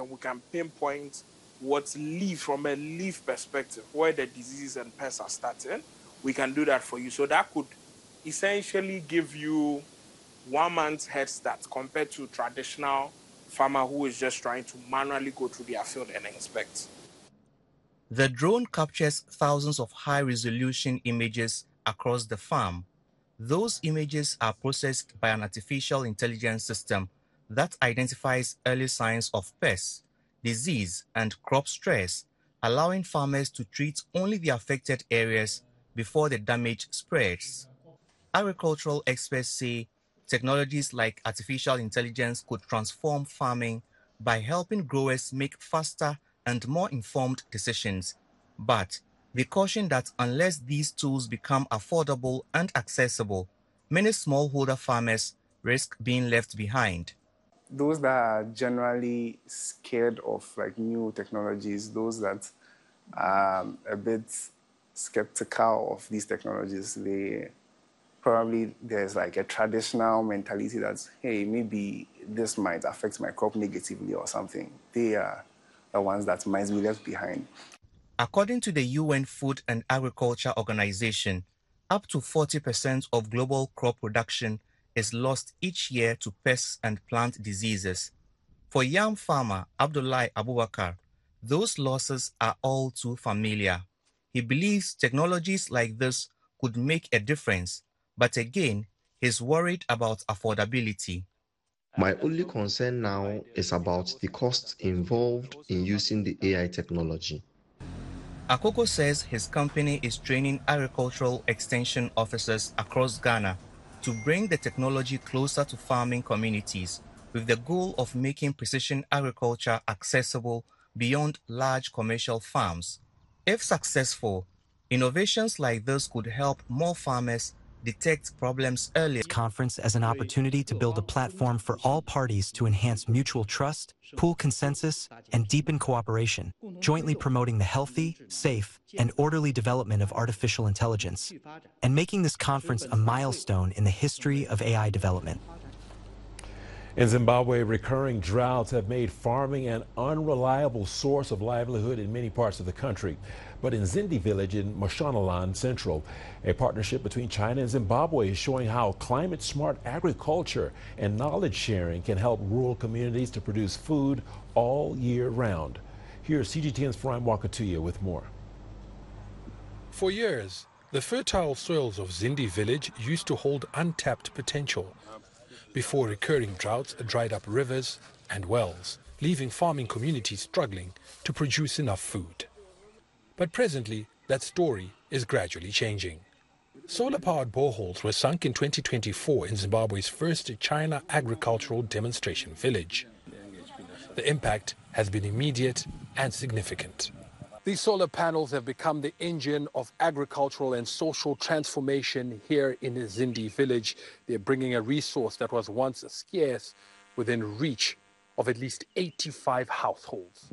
and we can pinpoint what's leaf from a leaf perspective, where the diseases and pests are starting, we can do that for you. So that could essentially give you 1 month's head start compared to traditional farmer who is just trying to manually go through their field and inspect. The drone captures thousands of high-resolution images across the farm. Those images are processed by an artificial intelligence system that identifies early signs of pests, disease, and crop stress, allowing farmers to treat only the affected areas before the damage spreads. Agricultural experts say technologies like artificial intelligence could transform farming by helping growers make faster and more informed decisions. But they caution that unless these tools become affordable and accessible, many smallholder farmers risk being left behind. Those that are generally scared of new technologies, those that are a bit skeptical of these technologies, there's a traditional mentality that, hey, maybe this might affect my crop negatively or something. They are the ones that might be left behind. According to the UN Food and Agriculture Organization, up to 40% of global crop production is lost each year to pests and plant diseases. For yam farmer Abdullahi Abubakar, those losses are all too familiar. He believes technologies like this could make a difference, but again, he's worried about affordability. My only concern now is about the costs involved in using the AI technology. Akoko says his company is training agricultural extension officers across Ghana to bring the technology closer to farming communities with the goal of making precision agriculture accessible beyond large commercial farms. If successful, innovations like this could help more farmers detect problems early. Conference as an opportunity to build a platform for all parties to enhance mutual trust, pool consensus, and deepen cooperation, jointly promoting the healthy, safe, and orderly development of artificial intelligence, and making this conference a milestone in the history of AI development. In Zimbabwe, recurring droughts have made farming an unreliable source of livelihood in many parts of the country. But in Zindi village in Mashonaland Central, a partnership between China and Zimbabwe is showing how climate-smart agriculture and knowledge sharing can help rural communities to produce food all year round. Here's CGTN's Farim Wakatuya with more. For years, the fertile soils of Zindi village used to hold untapped potential before recurring droughts dried up rivers and wells, leaving farming communities struggling to produce enough food. But presently, that story is gradually changing. Solar-powered boreholes were sunk in 2024 in Zimbabwe's first China agricultural demonstration village. The impact has been immediate and significant. These solar panels have become the engine of agricultural and social transformation here in Zindi village. They're bringing a resource that was once scarce within reach of at least 85 households.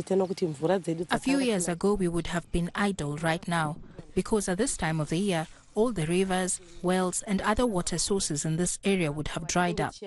A few years ago, we would have been idle right now, because at this time of the year, all the rivers, wells, and other water sources in this area would have dried up.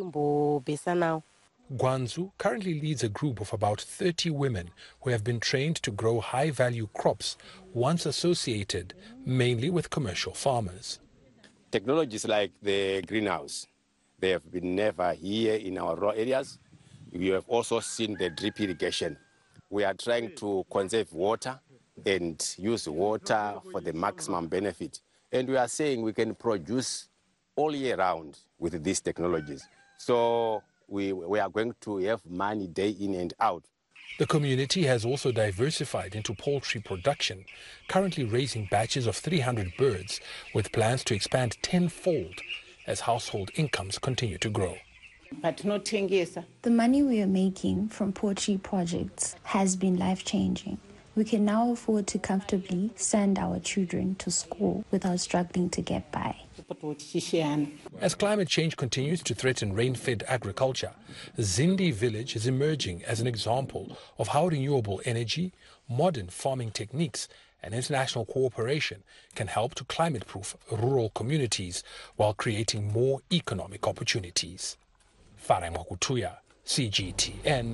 Gwanzu currently leads a group of about 30 women who have been trained to grow high-value crops once associated mainly with commercial farmers. Technologies like the greenhouse, they have been never here in our rural areas. We have also seen the drip irrigation. We are trying to conserve water and use water for the maximum benefit. And we are saying we can produce all year round with these technologies. So we are going to have money day in and out. The community has also diversified into poultry production, currently raising batches of 300 birds, with plans to expand tenfold as household incomes continue to grow. The money we are making from poultry projects has been life-changing. We can now afford to comfortably send our children to school without struggling to get by. As climate change continues to threaten rain-fed agriculture, Zindi village is emerging as an example of how renewable energy, modern farming techniques, and international cooperation can help to climate-proof rural communities while creating more economic opportunities. Farim Wakatuya, CGTN.